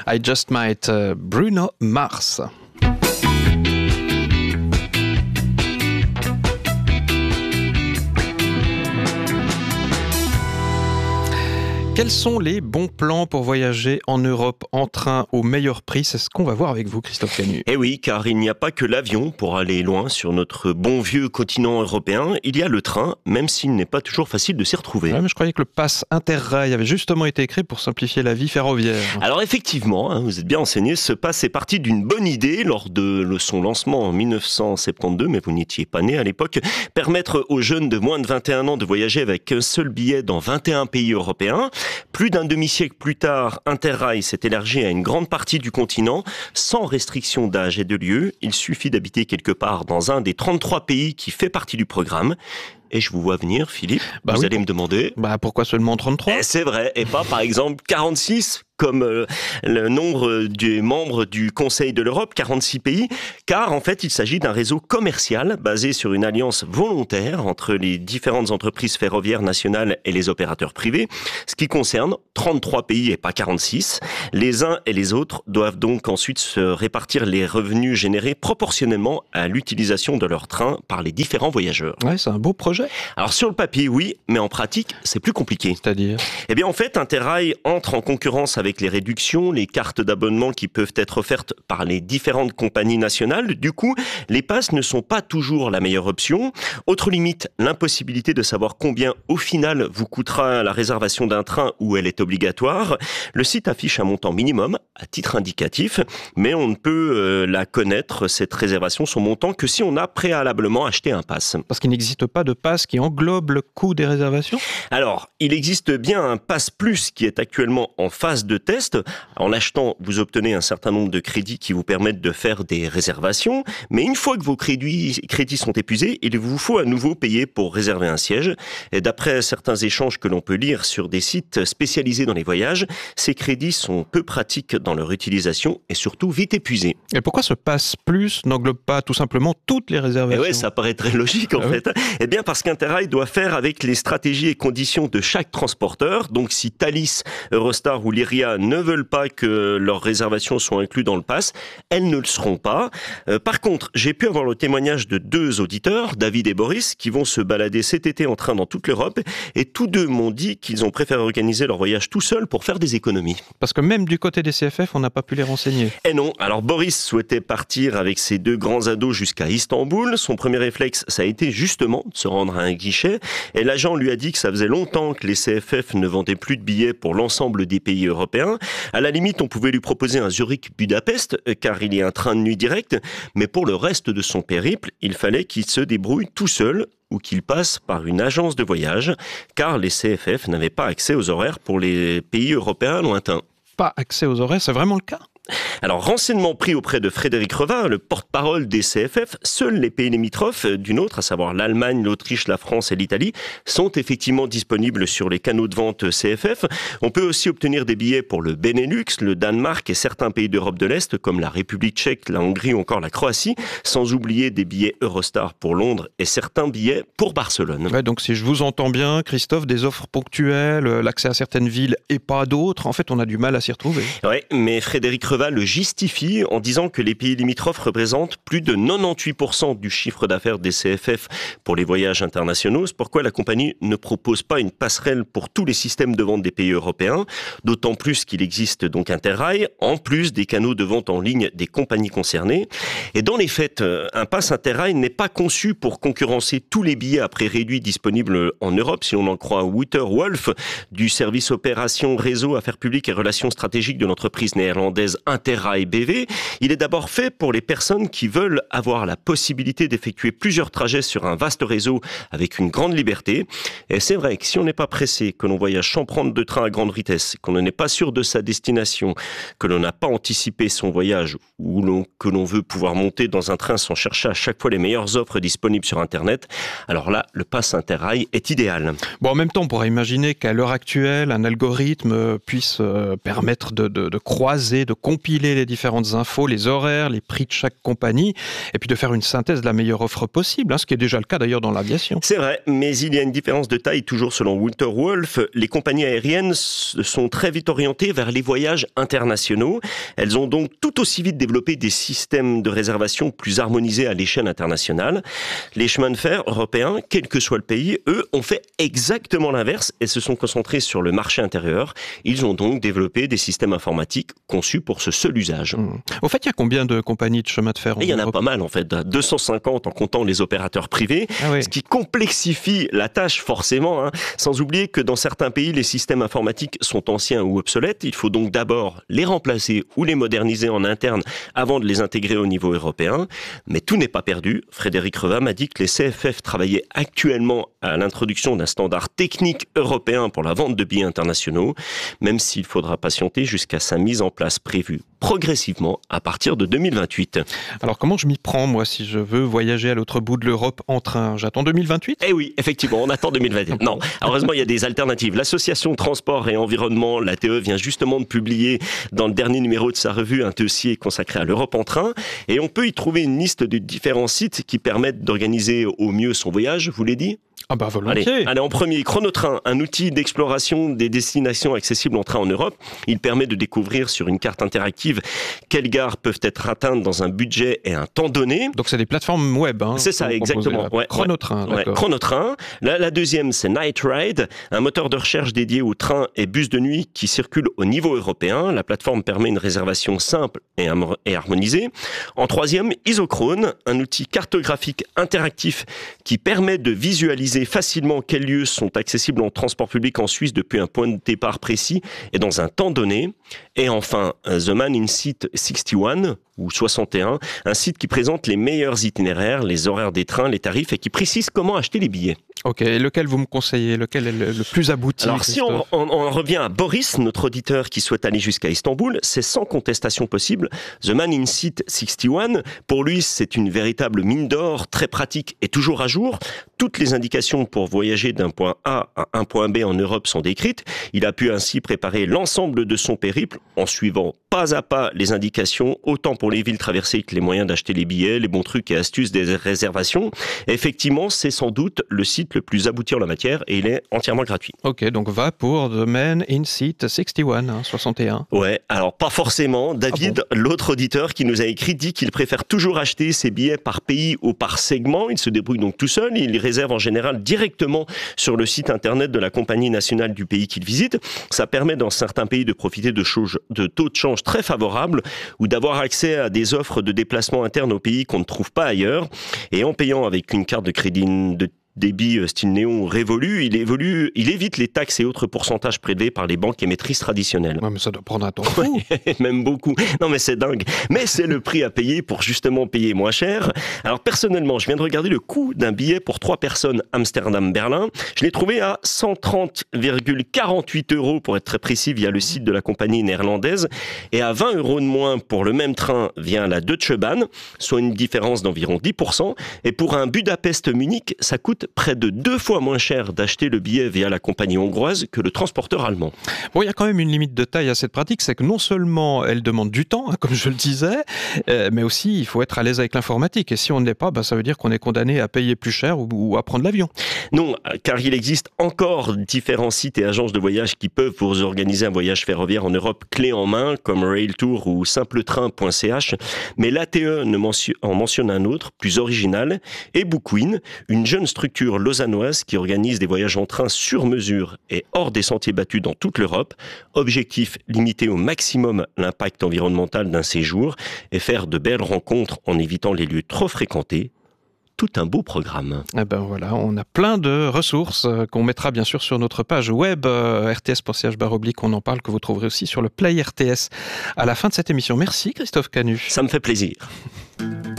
I Just Might, Bruno Mars. Quels sont les bons plans pour voyager en Europe en train au meilleur prix? C'est ce qu'on va voir avec vous, Christophe Canu. Eh oui, car il n'y a pas que l'avion pour aller loin sur notre bon vieux continent européen. Il y a le train, même s'il n'est pas toujours facile de s'y retrouver. Ouais, mais je croyais que le pass Interrail avait justement été créé pour simplifier la vie ferroviaire. Alors effectivement, vous êtes bien renseigné, ce pass est parti d'une bonne idée lors de son lancement en 1972, mais vous n'étiez pas né à l'époque. Permettre aux jeunes de moins de 21 ans de voyager avec un seul billet dans 21 pays européens. Plus d'un demi-siècle plus tard, Interrail s'est élargi à une grande partie du continent, sans restriction d'âge et de lieu. Il suffit d'habiter quelque part dans un des 33 pays qui fait partie du programme. Et je vous vois venir, Philippe, vous allez me demander... pourquoi seulement 33 ? C'est vrai, et pas par exemple 46 comme le nombre des membres du Conseil de l'Europe, 46 pays, car en fait il s'agit d'un réseau commercial basé sur une alliance volontaire entre les différentes entreprises ferroviaires nationales et les opérateurs privés, ce qui concerne 33 pays et pas 46. Les uns et les autres doivent donc ensuite se répartir les revenus générés proportionnellement à l'utilisation de leur train par les différents voyageurs. Ouais, c'est un beau projet. Alors sur le papier, oui, mais en pratique, c'est plus compliqué. C'est-à-dire ? Eh bien en fait, Interrail entre en concurrence avec les réductions, les cartes d'abonnement qui peuvent être offertes par les différentes compagnies nationales. Du coup, les passes ne sont pas toujours la meilleure option. Autre limite, l'impossibilité de savoir combien au final vous coûtera la réservation d'un train où elle est obligatoire. Le site affiche un montant minimum à titre indicatif, mais on ne peut la connaître, cette réservation, son montant, que si on a préalablement acheté un pass. Parce qu'il n'existe pas de pass qui englobe le coût des réservations ? Alors, il existe bien un Pass Plus qui est actuellement en phase de test. En l'achetant, vous obtenez un certain nombre de crédits qui vous permettent de faire des réservations. Mais une fois que vos crédits sont épuisés, il vous faut à nouveau payer pour réserver un siège. Et d'après certains échanges que l'on peut lire sur des sites spécialisés dans les voyages, ces crédits sont peu pratiques dans leur utilisation et surtout vite épuisés. Et pourquoi ce Pass Plus n'englobe pas tout simplement toutes les réservations ? Et ouais, ça paraît très logique en fait. Eh bien parce qu'Interrail doit faire avec les stratégies et conditions de chaque transporteur. Donc si Thalys, Eurostar ou Lyria ne veulent pas que leurs réservations soient incluses dans le pass, elles ne le seront pas. Par contre, j'ai pu avoir le témoignage de deux auditeurs, David et Boris, qui vont se balader cet été en train dans toute l'Europe. Et tous deux m'ont dit qu'ils ont préféré organiser leur voyage tout seuls pour faire des économies. Parce que même du côté des CFF, on n'a pas pu les renseigner. Eh non. Alors Boris souhaitait partir avec ses deux grands ados jusqu'à Istanbul. Son premier réflexe, ça a été justement de se rendre à un guichet. Et l'agent lui a dit que ça faisait longtemps que les CFF ne vendaient plus de billets pour l'ensemble des pays européens. À la limite, on pouvait lui proposer un Zurich-Budapest, car il y a un train de nuit direct. Mais pour le reste de son périple, il fallait qu'il se débrouille tout seul ou qu'il passe par une agence de voyage, car les CFF n'avaient pas accès aux horaires pour les pays européens lointains. Pas accès aux horaires, c'est vraiment le cas ? Alors, renseignement pris auprès de Frédéric Revin, le porte-parole des CFF, seuls les pays limitrophes d'une autre, à savoir l'Allemagne, l'Autriche, la France et l'Italie, sont effectivement disponibles sur les canaux de vente CFF. On peut aussi obtenir des billets pour le Benelux, le Danemark et certains pays d'Europe de l'Est, comme la République tchèque, la Hongrie ou encore la Croatie, sans oublier des billets Eurostar pour Londres et certains billets pour Barcelone. Ouais, donc si je vous entends bien, Christophe, des offres ponctuelles, l'accès à certaines villes et pas d'autres, en fait on a du mal à s'y retrouver. Oui, mais Frédéric Revin le justifie en disant que les pays limitrophes représentent plus de 98% du chiffre d'affaires des CFF pour les voyages internationaux. C'est pourquoi la compagnie ne propose pas une passerelle pour tous les systèmes de vente des pays européens, d'autant plus qu'il existe donc Interrail, en plus des canaux de vente en ligne des compagnies concernées. Et dans les faits, un pass Interrail n'est pas conçu pour concurrencer tous les billets à prix réduit disponibles en Europe, si on en croit Wouter Wolf, du service opération réseau affaires publiques et relations stratégiques de l'entreprise néerlandaise Interrail BV. Il est d'abord fait pour les personnes qui veulent avoir la possibilité d'effectuer plusieurs trajets sur un vaste réseau avec une grande liberté. Et c'est vrai que si on n'est pas pressé, que l'on voyage sans prendre de train à grande vitesse, qu'on n'est pas sûr de sa destination, que l'on n'a pas anticipé son voyage ou que l'on veut pouvoir monter dans un train sans chercher à chaque fois les meilleures offres disponibles sur Internet, alors là, le pass Interrail est idéal. Bon, en même temps, on pourrait imaginer qu'à l'heure actuelle, un algorithme puisse permettre de croiser, de compiler les différentes infos, les horaires, les prix de chaque compagnie, et puis de faire une synthèse de la meilleure offre possible, ce qui est déjà le cas d'ailleurs dans l'aviation. C'est vrai, mais il y a une différence de taille, toujours selon Walter Wolf. Les compagnies aériennes sont très vite orientées vers les voyages internationaux. Elles ont donc tout aussi vite développé des systèmes de réservation plus harmonisés à l'échelle internationale. Les chemins de fer européens, quel que soit le pays, eux, ont fait exactement l'inverse et se sont concentrés sur le marché intérieur. Ils ont donc développé des systèmes informatiques conçus pour ce seul usage. Au fait, il y a combien de compagnies de chemin de fer en Il y en a Europe? pas mal en fait, 250 en comptant les opérateurs privés, ce qui complexifie la tâche forcément, sans oublier que dans certains pays, les systèmes informatiques sont anciens ou obsolètes. Il faut donc d'abord les remplacer ou les moderniser en interne avant de les intégrer au niveau européen. Mais tout n'est pas perdu. Frédéric Reva m'a dit que les CFF travaillaient actuellement à l'introduction d'un standard technique européen pour la vente de billets internationaux, même s'il faudra patienter jusqu'à sa mise en place prévue progressivement à partir de 2028. Alors comment je m'y prends, moi, si je veux voyager à l'autre bout de l'Europe en train? J'attends 2028? Eh oui, effectivement, on attend 2021. Non, heureusement, il y a des alternatives. L'association Transport et Environnement, l'ATE, vient justement de publier dans le dernier numéro de sa revue un dossier consacré à l'Europe en train. Et on peut y trouver une liste de différents sites qui permettent d'organiser au mieux son voyage, vous l'avez dit ? Ah bah volontiers. Allez, en premier, Chronotrain, un outil d'exploration des destinations accessibles en train en Europe. Il permet de découvrir sur une carte interactive quelles gares peuvent être atteintes dans un budget et un temps donné. Donc c'est des plateformes web. C'est ça, exactement. Chronotrain, d'accord. Chronotrain. La deuxième, c'est Night Ride, un moteur de recherche dédié aux trains et bus de nuit qui circulent au niveau européen. La plateforme permet une réservation simple et harmonisée. En troisième, Isochrone, un outil cartographique interactif qui permet de visualiser facilement quels lieux sont accessibles en transport public en Suisse depuis un point de départ précis et dans un temps donné. Et enfin, The Man in Seat 61 ou 61, un site qui présente les meilleurs itinéraires, les horaires des trains, les tarifs et qui précise comment acheter les billets. Ok, et lequel vous me conseillez? Lequel est le plus abouti? Alors si on revient à Boris, notre auditeur qui souhaite aller jusqu'à Istanbul, c'est sans contestation possible. The Man in Seat 61, pour lui c'est une véritable mine d'or, très pratique et toujours à jour. Toutes les indications pour voyager d'un point A à un point B en Europe sont décrites. Il a pu ainsi préparer l'ensemble de son périple en suivant pas à pas les indications, autant pour les villes traversées que les moyens d'acheter les billets, les bons trucs et astuces des réservations. Et effectivement, c'est sans doute le site le plus abouti en la matière et il est entièrement gratuit. Ok, donc va pour The Man in Seat 61, 61. Ouais, alors pas forcément. David, l'autre auditeur qui nous a écrit, dit qu'il préfère toujours acheter ses billets par pays ou par segment. Il se débrouille donc tout seul. Il réserve en général directement sur le site internet de la compagnie nationale du pays qu'il visite. Ça permet dans certains pays de profiter de taux de change très favorables ou d'avoir accès à des offres de déplacement interne au pays qu'on ne trouve pas ailleurs. Et en payant avec une carte de crédit de débit style Néon ou Révolu, il évite les taxes et autres pourcentages prélevés par les banques émettrices traditionnelles. Ouais, mais ça doit prendre un temps fou. Même beaucoup. Non, mais c'est dingue. Mais c'est le prix à payer pour justement payer moins cher. Alors, personnellement, je viens de regarder le coût d'un billet pour 3 personnes Amsterdam-Berlin. Je l'ai trouvé à 130,48 € pour être très précis via le site de la compagnie néerlandaise et à 20 € de moins pour le même train via la Deutsche Bahn, soit une différence d'environ 10%. Et pour un Budapest-Munich, ça coûte près de 2 fois moins cher d'acheter le billet via la compagnie hongroise que le transporteur allemand. Bon, il y a quand même une limite de taille à cette pratique, c'est que non seulement elle demande du temps, comme je le disais, mais aussi il faut être à l'aise avec l'informatique. Et si on ne l'est pas, ça veut dire qu'on est condamné à payer plus cher ou à prendre l'avion. Non, car il existe encore différents sites et agences de voyage qui peuvent vous organiser un voyage ferroviaire en Europe clé en main, comme Railtour ou simpletrain.ch. Mais l'ATE en mentionne un autre, plus original, et Bookwin, une jeune structure lausannoise qui organise des voyages en train sur mesure et hors des sentiers battus dans toute l'Europe. Objectif, limiter au maximum l'impact environnemental d'un séjour et faire de belles rencontres en évitant les lieux trop fréquentés. Tout un beau programme. Eh ben voilà, on a plein de ressources qu'on mettra bien sûr sur notre page web rts.ch/, on en parle, que vous trouverez aussi sur le Play RTS à la fin de cette émission. Merci Christophe Canu. Ça me fait plaisir.